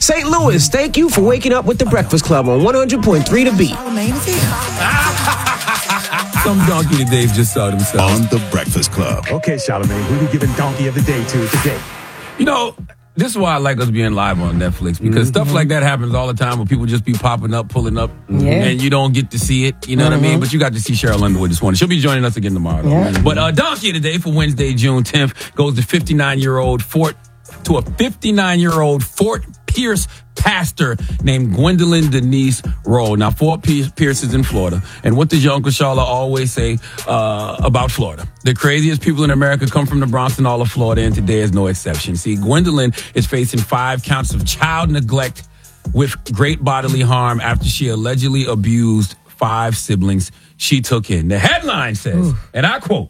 St. Louis, thank you for waking up with the Breakfast Club on 100.3 The Beat. Some donkey today just saw themselves. On the Breakfast Club. Okay, Charlamagne, who we giving Donkey of the Day to today? You know, this is why I like us being live on Netflix, because stuff like that happens all the time where people just be popping up, pulling up, and you don't get to see it. You know what I mean? But you got to see Cheryl Underwood this morning. She'll be joining us again tomorrow. Though. But Donkey of the Day for Wednesday, June 10th, goes to a 59-year-old Fort Pierce pastor named Gwendolyn Denise Rowe. Now, Fort Pierce is in Florida. And what does your Uncle Charla always say about Florida? The craziest people in America come from the Bronx and all of Florida, and today is no exception. See, Gwendolyn is facing 5 counts of child neglect with great bodily harm after she allegedly abused 5 siblings she took in. The headline says, and I quote,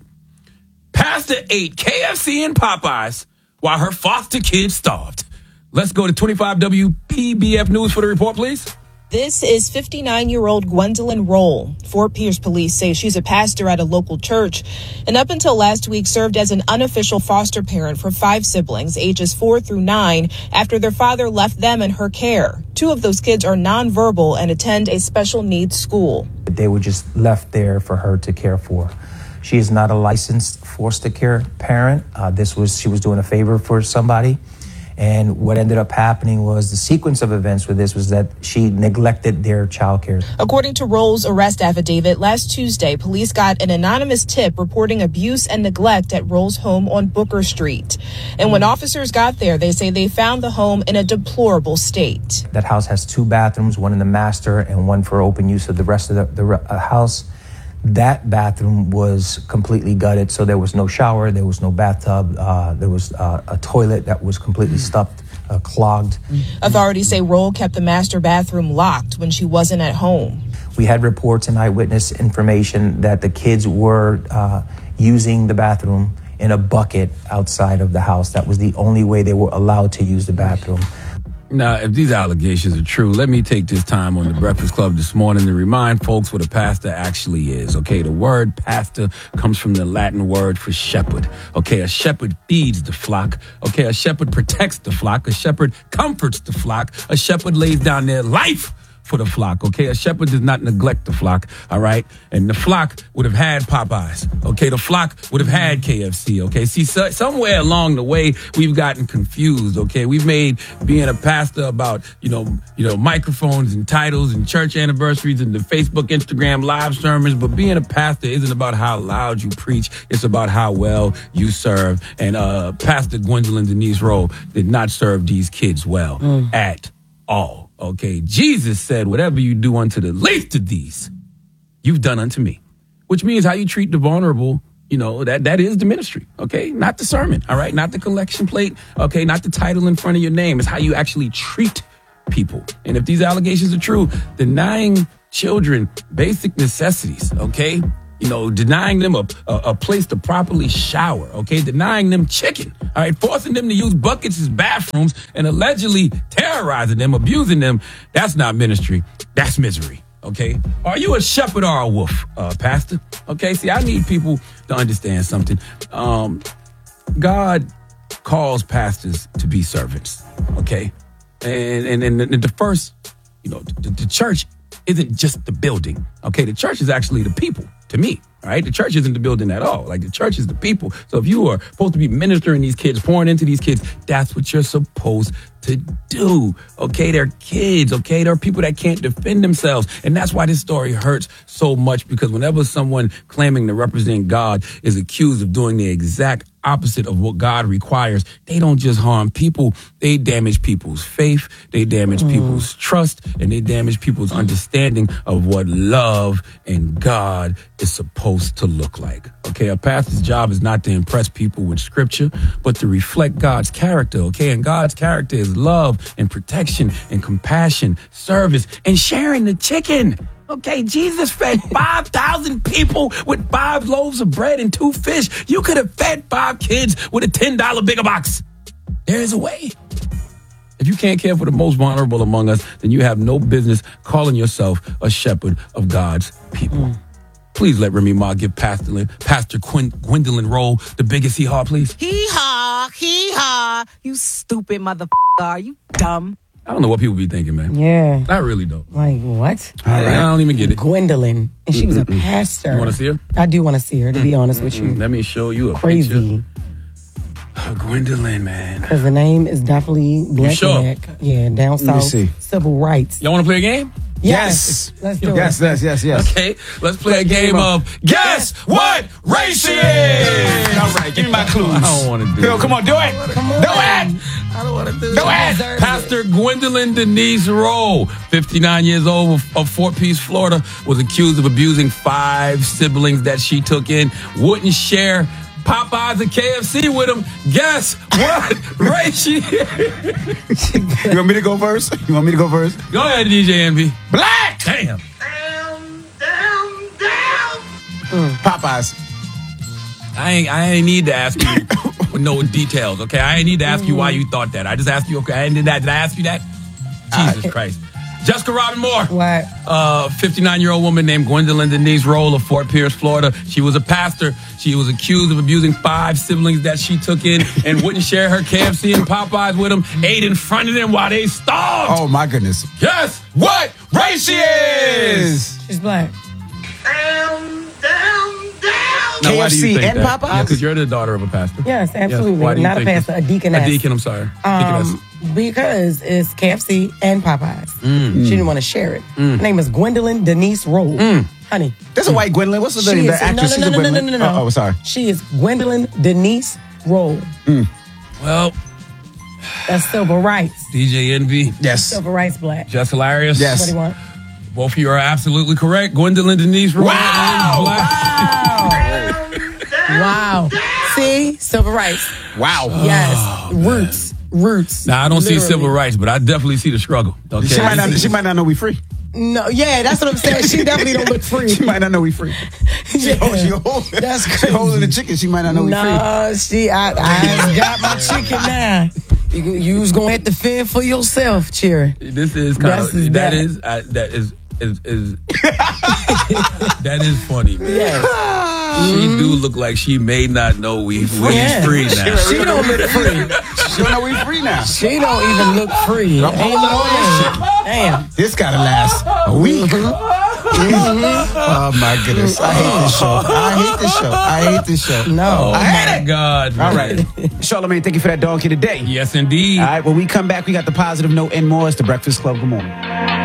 "Pastor ate KFC and Popeyes while her foster kids starved." Let's go to 25 WPBF News for the report, please. This is 59-year-old Gwendolyn Rowe. Fort Pierce police say she's a pastor at a local church and up until last week served as an unofficial foster parent for 5 siblings, ages 4 through 9, after their father left them in her care. 2 of those kids are nonverbal and attend a special needs school. They were just left there for her to care for. She is not a licensed foster care parent. She was doing a favor for somebody. And what ended up happening was the sequence of events with this was that she neglected their child care. According to Roll's arrest affidavit, last Tuesday, police got an anonymous tip reporting abuse and neglect at Roll's home on Booker Street. And when officers got there, they say they found the home in a deplorable state. That house has 2 bathrooms, one in the master and one for open use of the rest of the house. That bathroom was completely gutted, so there was no shower, there was no bathtub, there was a toilet that was completely stuffed, clogged. Authorities say Roll kept the master bathroom locked when she wasn't at home. We had reports and eyewitness information that the kids were using the bathroom in a bucket outside of the house. That was the only way they were allowed to use the bathroom. Now, if these allegations are true, let me take this time on the Breakfast Club this morning to remind folks what a pastor actually is. Okay, the word pastor comes from the Latin word for shepherd. Okay, a shepherd feeds the flock. Okay, a shepherd protects the flock. A shepherd comforts the flock. A shepherd lays down their life for the flock, okay? A shepherd does not neglect the flock, all right? And the flock would have had Popeyes, okay? The flock would have had KFC, okay? See, somewhere along the way, we've gotten confused, okay? We've made being a pastor about, you know, microphones and titles and church anniversaries and the Facebook, Instagram live sermons, but being a pastor isn't about how loud you preach. It's about how well you serve. And Pastor Gwendolyn Denise Rowe did not serve these kids well at all. Okay, Jesus said, whatever you do unto the least of these, you've done unto me. Which means how you treat the vulnerable, you know, that is the ministry, okay? Not the sermon, all right? Not the collection plate, okay? Not the title in front of your name. It's how you actually treat people. And if these allegations are true, denying children basic necessities, okay? You know, denying them a place to properly shower, okay? Denying them chicken, all right? Forcing them to use buckets as bathrooms and allegedly terrorizing them, abusing them. That's not ministry. That's misery, okay? Are you a shepherd or a wolf, pastor? Okay, see, I need people to understand something. God calls pastors to be servants, okay? And the first, you know, the church isn't just the building, okay? The church is actually the people. To me, all right? The church isn't the building at all. Like, the church is the people. So if you are supposed to be ministering these kids, pouring into these kids, that's what you're supposed to do, okay? They're kids, okay? They're people that can't defend themselves. And that's why this story hurts so much, because whenever someone claiming to represent God is accused of doing the exact opposite of what God requires, they don't just harm people, they damage people's faith, they damage people's trust, and they damage people's understanding of what love and God is supposed to look like. Okay, a pastor's job is not to impress people with scripture, but to reflect God's character, okay? And God's character is love and protection and compassion, service, and sharing the chicken. Okay, Jesus fed 5,000 people with 5 loaves of bread and 2 fish. You could have fed 5 kids with a $10 bigger box. There is a way. If you can't care for the most vulnerable among us, then you have no business calling yourself a shepherd of God's people. Please let Remy Ma give Pastor Gwendolyn Rowe the biggest hee-haw, please. Hee-haw, hee-haw. You stupid motherfucker. Are you dumb? I don't know what people be thinking, man. Yeah. I really don't. Like, what? I don't even get it. Gwendolyn. And she was a pastor. You want to see her? I do want to see her, to be honest with you. Let me show you a Crazy. picture. Oh, Gwendolyn, man. Because the name is definitely Black. sure? Yeah, down south. see. Civil rights. Y'all want to play a game? Yes. Let's do Yes, it. yes. Okay, let's play a game of Guess What Race She Is? All right, give me my clues. I don't want to do Phil, it. come on, do it. Come on. Do it. I don't want to do Do it. Deserves Pastor Gwendolyn Denise Rowe, 59 years old, of Fort Pierce, Florida, was accused of abusing 5 siblings that she took in, wouldn't share Popeyes and KFC with him. Guess what race she is? You want me to go first? Go ahead, DJ Envy. Black. Damn. Popeyes. I ain't need to ask you with no details, okay? I ain't need to ask you why you thought that. I just asked you, okay, I did that. Did I ask you that? Jesus Christ. Jessica Robin Moore. What? 59-year-old woman named Gwendolyn Denise Roll of Fort Pierce, Florida. She was a pastor. She was accused of abusing 5 siblings that she took in and wouldn't share her KFC and Popeyes with them, ate in front of them while they starved. Oh, my goodness. Guess what race she is? She's black. Now, why do you KFC think and that? Popeyes? Yeah, because you're the daughter of a pastor. Yes, absolutely. Why do you Not a think pastor, this? a deaconess. A deacon, I'm sorry. Deaconess. Because it's KFC and Popeyes. She didn't want to share it. Her name is Gwendolyn Denise Roll. Honey. There's a white Gwendolyn. What's the name? The actress. She's a Gwendolyn. Oh, sorry. She is Gwendolyn Denise Roll. Well, That's civil rights. DJ Envy. Yes. Civil rights black. Just hilarious. Yes. What do you want? Both of you are absolutely correct. Gwendolyn Denise Rowe. Wow! Wow. See? Civil rights. Wow. Yes. Roots. Now, I don't see Literally. civil rights, but I definitely see the struggle. Okay? She might not know we free. No, yeah, that's what I'm saying. She definitely don't look free. She might not know we free. Yeah. That's crazy. She holding the chicken. She might not know we free. No, I got my chicken now. You was gonna have to fend for yourself, Cherry. This is kind That's of that bad. is that is funny. Man. Yes. She do look like she may not know we Yeah. free now. She don't look free. She don't know we free now. She don't even look free. Ain't no Damn. This gotta last a week. Oh my goodness. I hate this show. No. Oh my God. All right. Charlamagne, thank you for that donkey today. Yes, indeed. All right, when we come back, we got the positive note and more. It's the Breakfast Club. Good morning.